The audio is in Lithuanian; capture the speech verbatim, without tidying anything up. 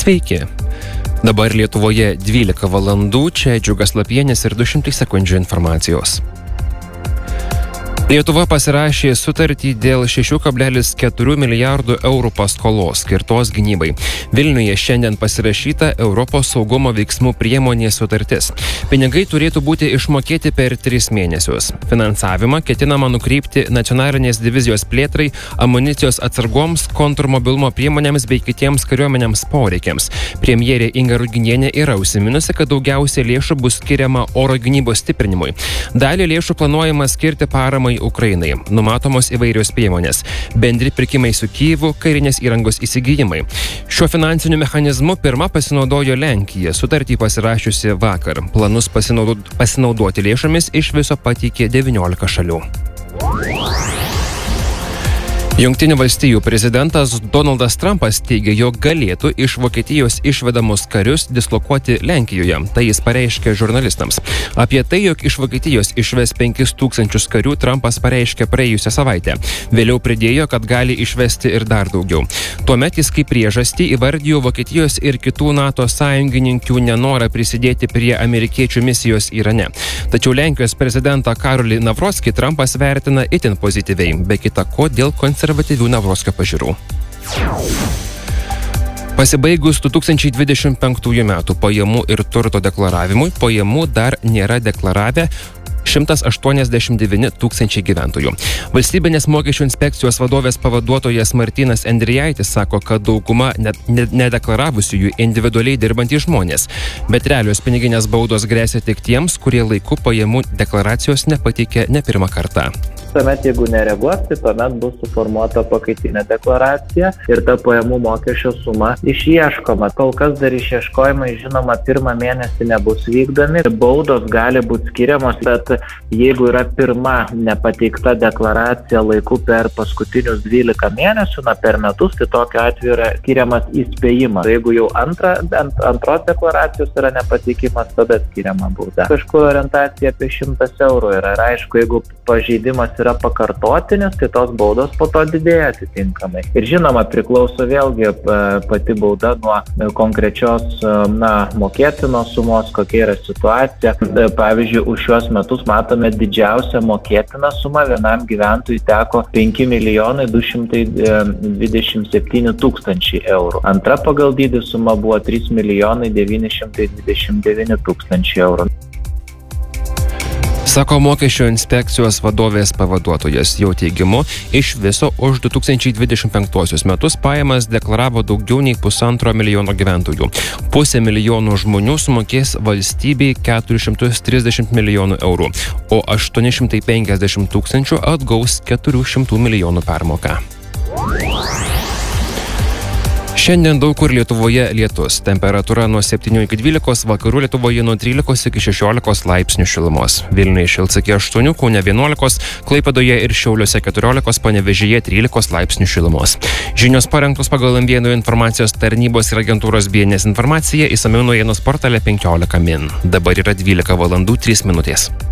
Sveiki. Dabar Lietuvoje dvylika valandų, čia Džiugas Lapienis ir du šimtai sekundžių informacijos. Lietuva pasirašė sutartį dėl šešių kablelis keturių milijardų eurų paskolos skirtos gynybai. Vilniuje šiandien pasirašyta Europos saugumo veiksmų priemonės sutartis. Pinigai turėtų būti išmokėti per tris mėnesius. Finansavimą ketinama nukreipti nacionalinės divizijos plėtrai, amunicijos atsargoms, kontrmobilumo priemonėms bei kitiems kariuomenėms poreikiams. Premjerė Inga Ruginienė yra užsiminusi, kad daugiausiai lėšų bus skiriama oro gynybos stiprinimui. Dalį lėšų planuojama skirti paramai Ukrainai. Numatomos įvairios priemonės. Bendri pirkimai su Kyjivu, karinės įrangos įsigijimai. Šiuo finansiniu mechanizmu pirma pasinaudojo Lenkija, sutartį pasirašiusi vakar. Planus pasinaudoti, pasinaudoti lėšomis iš viso pateikė devyniolika šalių. Jungtinių valstijų prezidentas Donaldas Trumpas teigia, jog galėtų iš Vokietijos išvedamus karius dislokuoti Lenkijoje. Tai jis pareiškė žurnalistams. Apie tai, jog iš Vokietijos išves penkis tūkstančius karių, Trumpas pareiškė praėjusią savaitę. Vėliau pridėjo, kad gali išvesti ir dar daugiau. Tuomet jis kaip priežastį įvardijo Vokietijos ir kitų NATO sąjungininkių nenorą prisidėti prie amerikiečių misijos Irane. Tačiau Lenkijos prezidentą Karolį Navrockį Trumpas vertina itin pozityviai, be kita ko dėl konservatyvių Navrockio pažiūrų. Pasibaigus du tūkstančiai dvidešimt penktųjų metų pajamų ir turto deklaravimui, pajamų dar nėra deklaravę šimtas aštuoniasdešimt devyni tūkstančiai gyventojų. Valstybinės mokesčių inspekcijos vadovės pavaduotojas Martynas Endrijaitis sako, kad dauguma nedeklaravusiųjų individualiai dirbantys žmonės, bet realios piniginės baudos gresia tik tiems, kurie laiku pajamų deklaracijos nepateikė ne pirmą kartą. Tuomet, jeigu nereaguos, tai tuomet bus suformuota pakaitinė deklaracija ir ta pajamų mokesčio suma išieškoma. Kol kas dar išieškojimai, žinoma, pirmą mėnesį nebus vykdomi. Baudos gali būti skiriamos, bet jeigu yra pirma nepateikta deklaracija laiku per paskutinius dvylika mėnesių, na, per metus, tai tokiu atveju yra skiriamas įspėjimas. Jeigu jau antra, ant, antros deklaracijos yra nepateikimas, tada skiriama bauda. Kažkur orientacija apie šimtas eurų yra. Ir aišku, jeigu pažeidimas yra pakartotinis, tai tos baudos po to didėja atitinkamai. Ir žinoma, priklauso vėlgi pati bauda nuo konkrečios, na, mokėtinos sumos, kokia yra situacija. Pavyzdžiui, už šios metus matome didžiausią mokėtiną sumą vienam gyventojui teko penki milijonai du šimtai dvidešimt septyni tūkstančiai eurų. Antra pagal dydį suma buvo trys milijonai devyni šimtai dvidešimt devyni tūkstančiai eurų. Sako mokesčių inspekcijos vadovės pavaduotojas. Jo teigimu, iš viso už du tūkstančiai dvidešimt penktuosius metus pajamas deklaravo daugiau nei pusantro milijono gyventojų. Pusė milijonų žmonių sumokės valstybei keturis šimtus trisdešimt milijonų eurų, o aštuoni šimtai penkiasdešimt tūkstančių atgaus keturių šimtų milijonų permoką. Šiandien daug kur Lietuvoje lietus. Temperatūra nuo septynių iki dvylikos, vakarų Lietuvoje nuo trylikos iki šešiolikos laipsnių šilumos. Vilniuje šils iki aštuonių, Kaune vienuolikos, Klaipėdoje ir Šiauliuose keturiolikos, Panevėžyje trylikos laipsnių šilumos. Žinios parengtos pagal M vienas informacijos tarnybos ir agentūros B N S informaciją, išsamiau naujienos portale penkiolika min. Dabar yra dvylika valandų trys minutės.